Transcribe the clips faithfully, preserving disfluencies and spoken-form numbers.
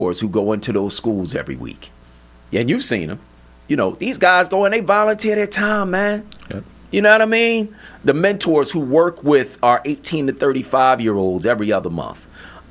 who go into those schools every week. And you've seen them. You know, these guys go and they volunteer their time, man. Yep. You know what I mean? The mentors who work with our eighteen to thirty-five-year-olds every other month.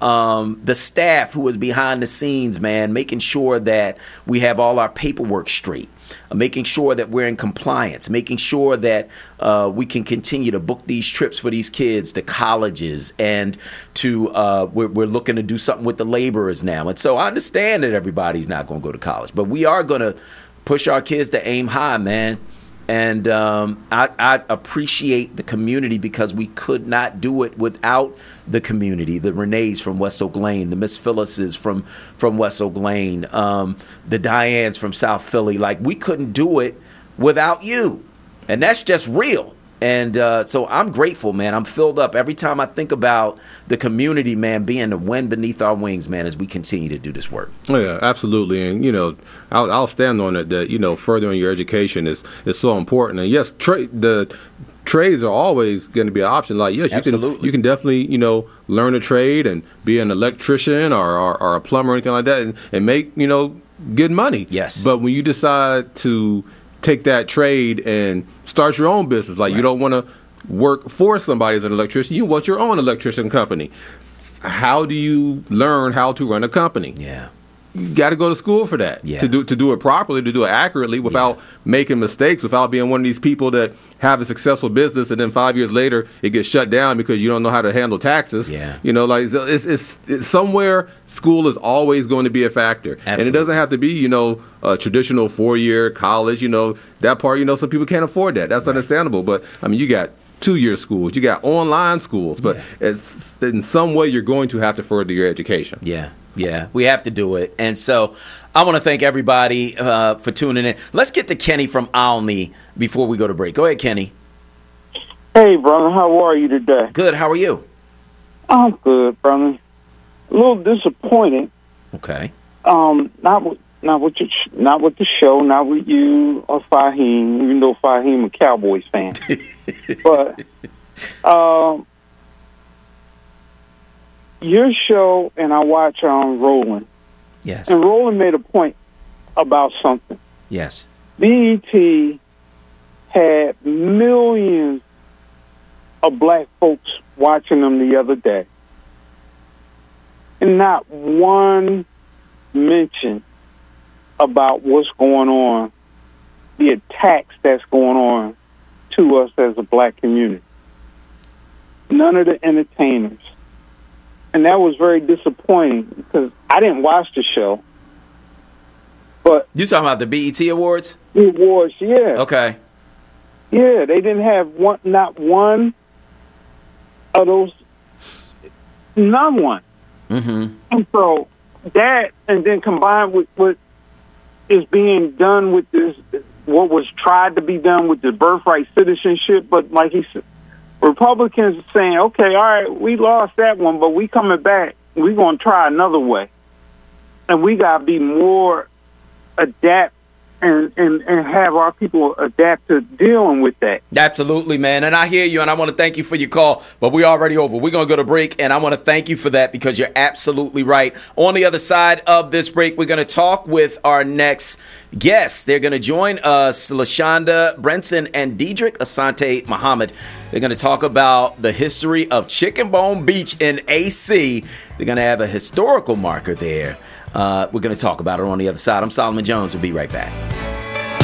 Um, the staff who is behind the scenes, man, making sure that we have all our paperwork straight, uh, making sure that we're in compliance, making sure that uh, we can continue to book these trips for these kids to colleges, and to uh, we're, we're looking to do something with the laborers now. And so I understand that everybody's not going to go to college, but we are going to push our kids to aim high, man. And um, I, I appreciate the community, because we could not do it without the community. The Renees from West Oak Lane, the Miss Phyllis's from, from West Oak Lane, um, the Dianes from South Philly. Like, we couldn't do it without you. And that's just real. And uh, so I'm grateful, man. I'm filled up every time I think about the community, man, being the wind beneath our wings, man, as we continue to do this work. Oh, yeah, absolutely. And, you know, I'll, I'll stand on it that, you know, furthering your education is, is so important. And, yes, tra- the trades are always going to be an option. Like, yes, you Absolutely. can you can definitely, you know, learn a trade and be an electrician or, or, or a plumber or anything like that, and, and make, you know, good money. Yes. But when you decide to take that trade and start your own business, like, right. You don't want to work for somebody as an electrician. You want your own electrician company. How do you learn how to run a company? Yeah. You got to go to school for that. Yeah. To do to do it properly, to do it accurately, without yeah. making mistakes, without being one of these people that have a successful business and then five years later it gets shut down because you don't know how to handle taxes. Yeah. You know, like it's, it's, it's somewhere school is always going to be a factor. Absolutely. And it doesn't have to be, you know, a traditional four-year college. You know, that part, you know, some people can't afford that. That's right. Understandable. But, I mean, you got two-year schools, you got online schools, but yeah. it's, in some way you're going to have to further your education. Yeah. Yeah, we have to do it. And so I want to thank everybody uh, for tuning in. Let's get to Kenny from Olney before we go to break. Go ahead, Kenny. Hey, brother. How are you today? Good. How are you? I'm good, brother. A little disappointed. Okay. Um, not with, not with your, not with the show, not with you or Fahim, even though Fahim a Cowboys fan. But um, your show, and I watch on um, Roland. Yes. And Roland made a point about something. Yes. B E T had millions of black folks watching them the other day. And not one mention about what's going on, the attacks that's going on to us as a black community. None of the entertainers. And that was very disappointing because I didn't watch the show. But you talking about the B E T Awards? The awards, yeah. Okay. Yeah, they didn't have one, not one of those, none one. Mm-hmm. And so that, and then combined with what is being done with this, what was tried to be done with the birthright citizenship, but like he said, Republicans are saying, okay, all right, we lost that one, but we coming back. We're going to try another way. And we got to be more adapt and, and, and have our people adapt to dealing with that. Absolutely, man. And I hear you, and I want to thank you for your call, but we're already over. We're going to go to break, and I want to thank you for that because you're absolutely right. On the other side of this break, we're going to talk with our next guests. They're going to join us, LaShonda Brenson and Diedrich Asante Muhammad. They're going to talk about the history of Chicken Bone Beach in A C. They're going to have a historical marker there. Uh, we're going to talk about it on the other side. I'm Solomon Jones. We'll be right back.